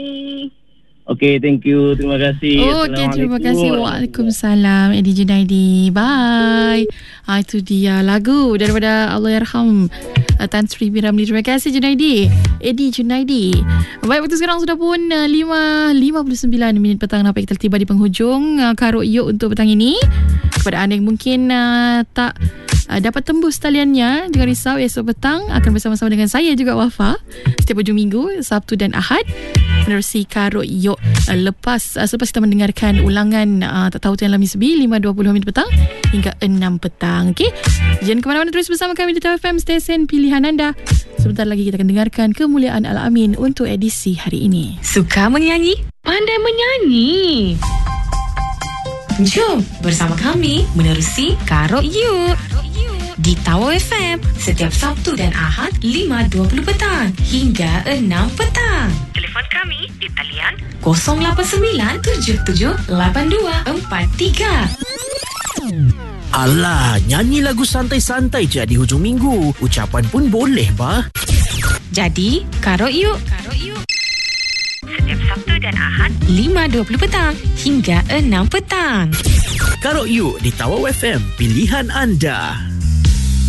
Okay, thank you. Terima kasih. Okay, terima kasih. Waalaikumsalam. Eddie Junaidi. Bye. Itu dia lagu daripada Allahyarham Tan Sri B. Ramlee. Terima kasih Junaidi. Eddie Junaidi. Baik, waktu sekarang sudah pun 5.59 petang. Nampak kita tiba di penghujung Karok Yok untuk petang ini. Kepada anda yang mungkin tak dapat tembus taliannya, jangan risau, esok petang akan bersama-sama dengan saya juga Wafa setiap hujung minggu, Sabtu dan Ahad, menerusi Karok Yok selepas kita mendengarkan ulangan Tak Tahu Tuan Lami Sebi 5.20 petang hingga 6 petang. Okey, jangan ke mana-mana, terus bersama kami di TFM, stesen pilihan anda. Sebentar lagi kita akan dengarkan Kemuliaan Al-Amin untuk edisi hari ini. Suka menyanyi? Pandai menyanyi? Jom bersama kami menerusi Karok Yok di Tawau FM setiap Sabtu dan Ahad 5.20 petang hingga 6 petang. Telefon kami di talian 089778243. Alah, nyanyi lagu santai-santai je di hujung minggu. Ucapan pun boleh, bah. Jadi, Karok Yok setiap Sabtu dan Ahad 5.20 petang hingga 6 petang. Karok Yok di Tawau FM, pilihan anda.